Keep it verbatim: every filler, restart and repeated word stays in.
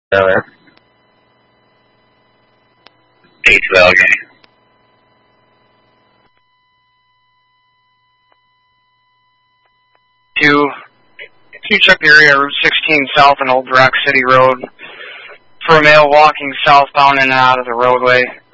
There. eight to Allegheny. Two, two check the area Route sixteen South and Old Rock City Road for a male walking southbound in and out of the roadway.